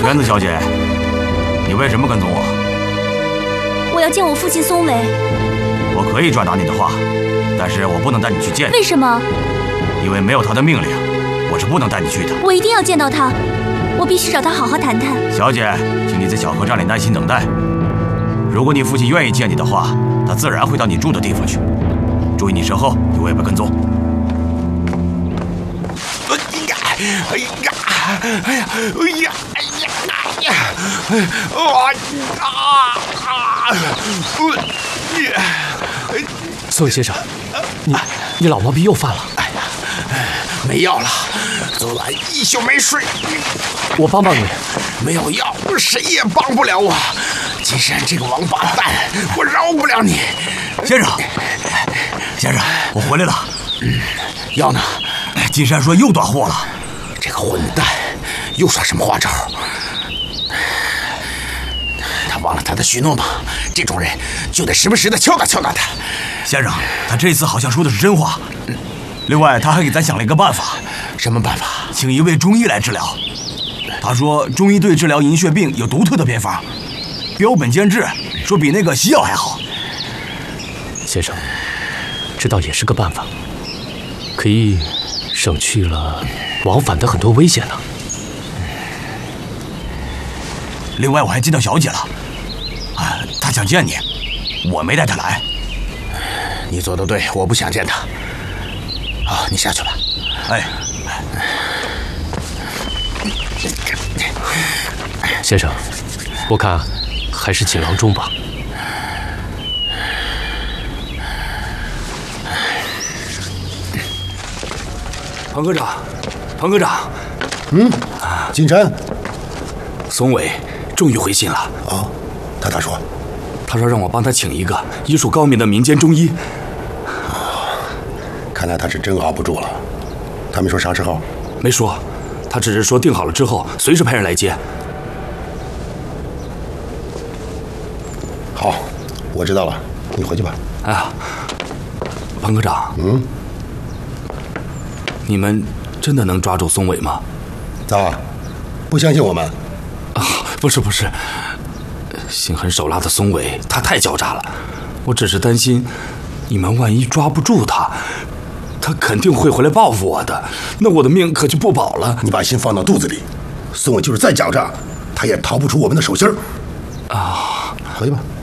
园子小姐，你为什么跟踪我？ 我要见我父亲松伟。 我可以转达你的话，但是我不能带你去见。 为什么？ 因为没有他的命令，我是不能带你去的。 我一定要见到他，我必须找他好好谈谈。 小姐，请你在小客栈里耐心等待。如果你父亲愿意见你的话，他自然会到你住的地方去。注意你身后有未被跟踪。 哎呀！哎呀！ 宋先生，你老毛病又犯了。 哎呀，没药了，昨晚一宿没睡。 我帮帮你。 没有药，谁也帮不了我。金山这个王八蛋，我饶不了你。 先生，我回来了。 药呢？ 金山说又断货了。 这个混蛋又耍什么花招？他忘了他的许诺吗？这种人就得时不时的敲打他。 先生，他这次好像说的是真话。另外，他还给咱想了一个办法。 什么办法？ 请一位中医来治疗。他说中医对治疗银屑病有独特的偏方，标本兼治，说比那个西药还好。 先生，这倒也是个办法，可以省去了往返的很多危险呢。 另外，我还见到小姐了，她想见你，我没带她来。 你做得对，我不想见她。好，你下去吧。 哎， 先生，我看还是请郎中吧。 庞科长，庞科长。 金山， 松伟终于回信了。 啊，他咋说？ 他说让我帮他请一个医术高明的民间中医。 看来他是真熬不住了。他没说啥时候？ 没说，他只是说定好了之后随时派人来接。 好，我知道了，你回去吧。 哎呀，庞科长，你们真的能抓住松伟吗？ 咋，不相信我们？ 啊，不是，心狠手辣的松伟，他太狡诈了。我只是担心，你们万一抓不住他，他肯定会回来报复我的，那我的命可就不保了。 你把心放到肚子里，宋伟就是再狡诈，他也逃不出我们的手心儿。 啊， 回去吧。